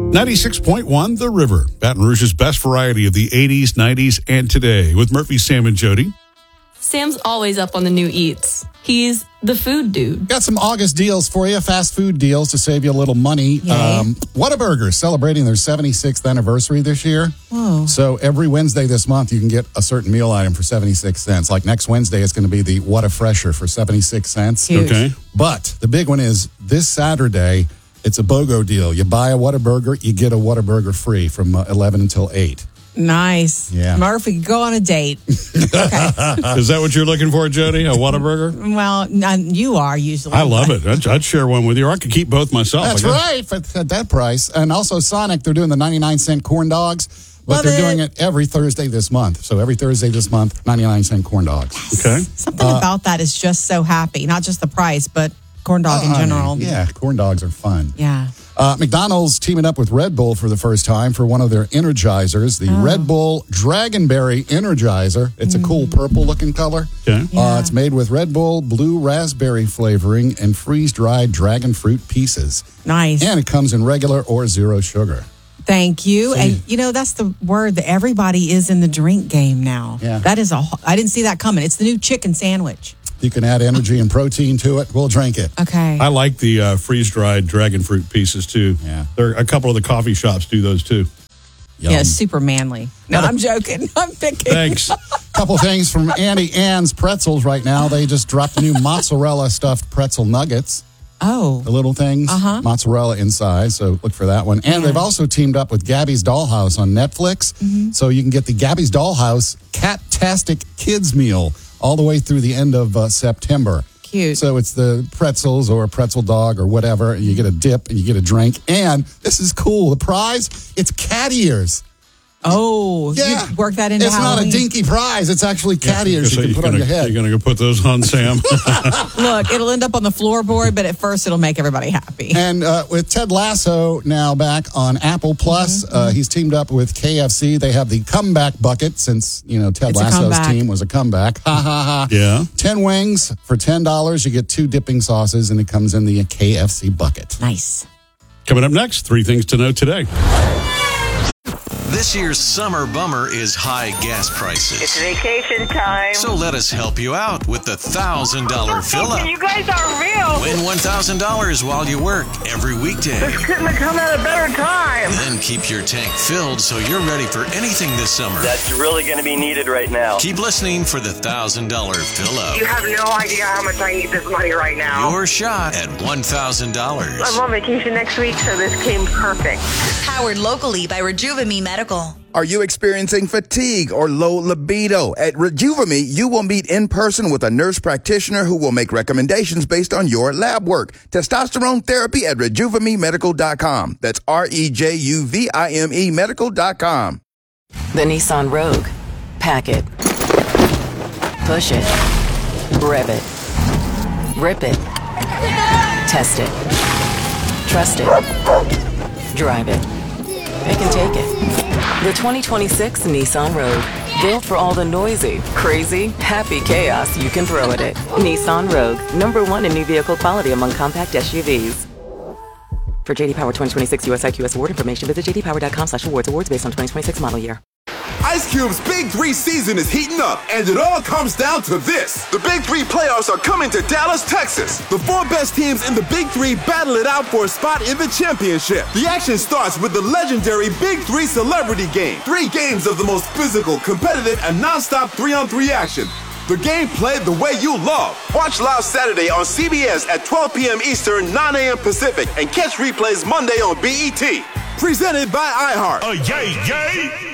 96.1 The River, Baton Rouge's best variety of the 80s, 90s, and today with Murphy, Sam, and Jody. Sam's always up on the new eats. He's the food dude. Got some August deals for you, fast food deals to save you a little money. Whataburger celebrating their 76th anniversary this year. Whoa. So every Wednesday this month, you can get a certain meal item for 76 cents. Like next Wednesday, it's going to be the Whata Fresher for 76 cents. Huge. Okay. But the big one is this Saturday, it's a BOGO deal. You buy a Whataburger, you get a Whataburger free from 11 until 8. Nice. Yeah. Murphy, go on a date. Okay. Is that what you're looking for, Jody? A Whataburger? Well, you are usually. I love it. I'd share one with you. Or I could keep both myself. That's right, at that price. And also Sonic, they're doing the 99-cent corn dogs, but they're doing it every Thursday this month. So every Thursday this month, 99-cent corn dogs. Okay. Something about that is just so happy. Not just the price, but corn dog in general. Yeah, corn dogs are fun. Yeah. McDonald's teaming up with Red Bull for the first time for one of their Energizers, the Red Bull Dragonberry Energizer. It's a cool purple-looking color. Okay. It's made with Red Bull blue raspberry flavoring and freeze-dried dragon fruit pieces. Nice. And it comes in regular or zero sugar. Thank you. And, that's the word that everybody is in the drink game now. Yeah. That is I didn't see that coming. It's the new chicken sandwich. You can add energy and protein to it. We'll drink it. Okay. I like the freeze-dried dragon fruit pieces, too. Yeah. A couple of the coffee shops do those, too. Yum. Yeah, super manly. No, I'm joking. I'm picking. Thanks. Couple things from Auntie Anne's Pretzels right now. They just dropped the new mozzarella stuffed pretzel nuggets. Oh. The little things, mozzarella inside, so look for that one. And they've also teamed up with Gabby's Dollhouse on Netflix, so you can get the Gabby's Dollhouse Cat-tastic Kids Meal all the way through the end of September. Cute. So it's the pretzels or a pretzel dog or whatever. You get a dip and you get a drink. And this is cool. The prize, it's cat ears. Oh, Yeah. you work that into It's Halloween. not a dinky prize. It's actually cat ears So you can put on your head. You're going to go put those on, Sam? Look, it'll end up on the floorboard, but at first it'll make everybody happy. And with Ted Lasso now back on Apple Plus, he's teamed up with KFC. They have the comeback bucket since, Ted It's a Lasso's comeback. team was a comeback. Ha, ha, ha. Yeah. 10 wings for $10. You get 2 dipping sauces, and it comes in the KFC bucket. Nice. Coming up next, 3 things to know today. This year's summer bummer is high gas prices. It's vacation time. So let us help you out with the $1,000 fill-up. You guys are real. Win $1,000 while you work every weekday. This couldn't have come at a better time. Then keep your tank filled so you're ready for anything this summer. That's really going to be needed right now. Keep listening for the $1,000 fill-up. You have no idea how much I need this money right now. Your shot at $1,000. I'm on vacation next week, so this came perfect. Powered locally by Rejuvame Medical. Are you experiencing fatigue or low libido? At Rejuvame, you will meet in person with a nurse practitioner who will make recommendations based on your lab work. Testosterone therapy at RejuvameMedical.com. That's REJUVIME Medical.com. The Nissan Rogue. Pack it. Push it. Rev it. Rip it. Test it. Trust it. Drive it. They can take it. The 2026 Nissan Rogue. Built for all the noisy, crazy, happy chaos you can throw at it. Nissan Rogue. #1 in new vehicle quality among compact SUVs. For JD Power 2026 US IQS award information, visit jdpower.com/awards. Awards based on 2026 model year. Ice Cube's Big 3 season is heating up, and it all comes down to this. The Big 3 playoffs are coming to Dallas, Texas. The 4 best teams in the Big 3 battle it out for a spot in the championship. The action starts with the legendary Big 3 Celebrity Game. 3 games of the most physical, competitive, and non-stop 3-on-3 action. The game played the way you love. Watch live Saturday on CBS at 12 p.m. Eastern, 9 a.m. Pacific, and catch replays Monday on BET. Presented by iHeart. Yay!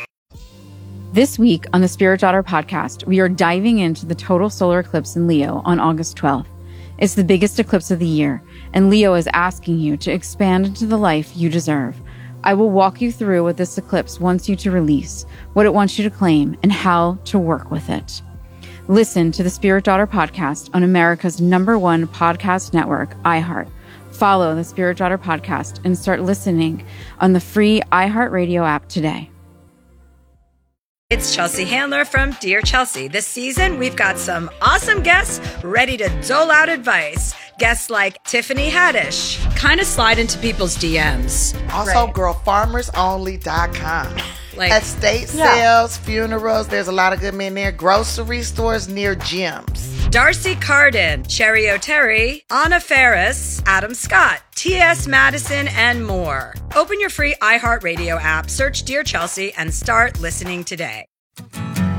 This week on the Spirit Daughter podcast, we are diving into the total solar eclipse in Leo on August 12th. It's the biggest eclipse of the year, and Leo is asking you to expand into the life you deserve. I will walk you through what this eclipse wants you to release, what it wants you to claim, and how to work with it. Listen to the Spirit Daughter podcast on America's #1 podcast network, iHeart. Follow the Spirit Daughter podcast and start listening on the free iHeartRadio app today. It's Chelsea Handler from Dear Chelsea. This season, we've got some awesome guests ready to dole out advice. Guests like Tiffany Haddish, kind of slide into people's DMs. Also, girlfarmersonly.com. Like estate sales, funerals, there's a lot of good men there. Grocery stores near gyms. Darcy Carden, Sherry O'Terry, Anna Ferris, Adam Scott, T.S. Madison, and more. Open your free iHeartRadio app, search Dear Chelsea, and start listening today.